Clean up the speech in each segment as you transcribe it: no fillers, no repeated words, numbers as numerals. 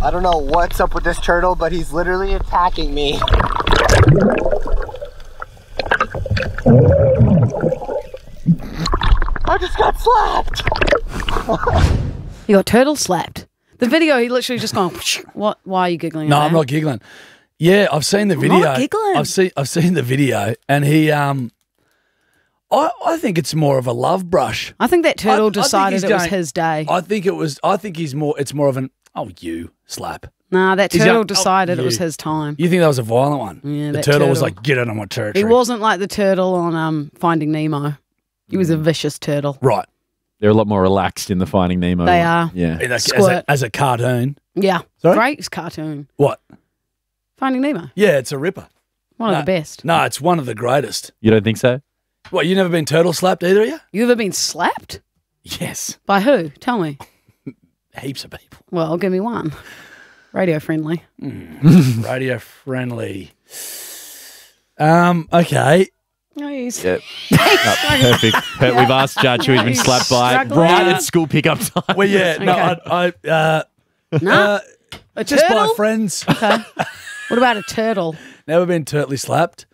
I don't know what's up with this turtle, but he's literally attacking me. I just got slapped. You got turtle slapped. The video, he literally just gone. What? Why are you giggling? No, at I'm that? not giggling. Yeah, I've seen the video. Not giggling. I've seen the video, and he I think it's more of a love brush. I think that turtle I think decided he's it was going- his day. I think it's more of an you slap. Nah, that He's turtle going, decided it you. was his time. You think that was a violent one? Yeah, the that turtle was turtle. like, get out of my territory. He wasn't like the turtle on Finding Nemo. He was a vicious turtle. Right. They're a lot more relaxed in the Finding Nemo. They one. are. Yeah. As a cartoon. Yeah. Sorry? Great cartoon. What? Finding Nemo. Yeah, it's a ripper. One of the best. No, it's one of the greatest. You don't think so? What, you never been turtle slapped either of you? You ever been slapped? Yes. By who? Tell me. Heaps of people. Well, give me one. Radio friendly. Radio friendly. Okay. Nice. Yep. Perfect. We've asked Judge who he's been He's slapped by struggling. right at school pickup time. Well, yeah, Nah. A just by turtle? friends. Okay. What about a turtle? Never been turtly slapped.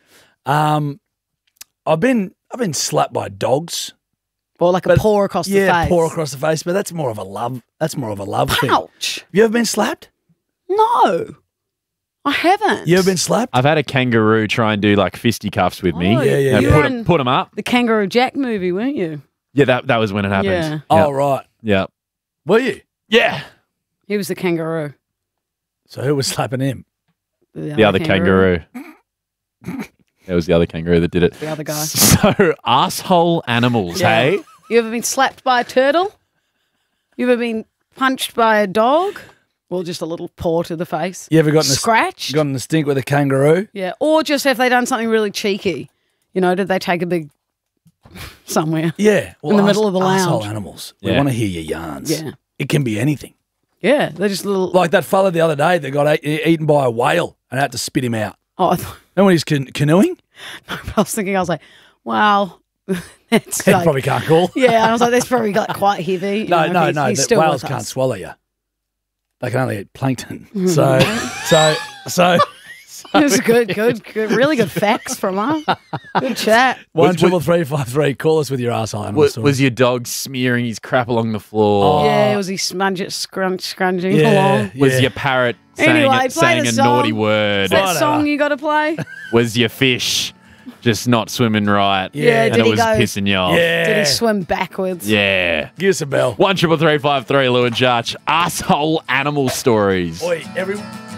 I've been slapped by dogs. Or like a paw across the face? Yeah, paw across the face, but that's more of a love. That's more of a love thing. Ouch. Have you ever been slapped? No. I haven't. You ever been slapped? I've had a kangaroo try and do like fisticuffs with me. Oh, Yeah. And you were in put them up. the Kangaroo Jack movie, weren't you? Yeah, that was when it happened. Yeah. Oh, right. Yeah. Were you? Yeah. He was the kangaroo. So who was slapping him? The other kangaroo. It was the other kangaroo that did it. The other guy. So, asshole animals, Yeah. hey? You ever been slapped by a turtle? You ever been punched by a dog? Well, just a little paw to the face. You ever gotten Scratched? gotten the stink with a kangaroo? Yeah. Or just have they done something really cheeky? You know, did they take a big somewhere? Yeah. In the middle of the Asshole lounge. animals. We Yeah. want to hear your yarns. Yeah. It can be anything. Yeah. They're just little. Like that fella the other day that got eaten by a whale and had to spit him out. Oh, And when he's canoeing, I was thinking, I was like, wow. That's he like, probably can't call. yeah. I was like, that's probably like quite heavy. You No, know, no, he's- no. he's The still whales with can't us. swallow you. They can only eat plankton. Mm-hmm. So It was good, really good facts from her. Good chat. 1-333-553. Call us with your arsehole animal story. Was your dog smearing his crap along the floor? Yeah, was he scrunging Yeah. along? Was your parrot saying, Anyway, play saying the a song. naughty word? That Whatever. song you got to play? Was your fish just not swimming right? Yeah, And did it he was go- pissing you off? Yeah. Did he swim backwards? Yeah. Give us a bell. 1-333-553, Lou and Judge. Asshole animal stories. Oi, everyone.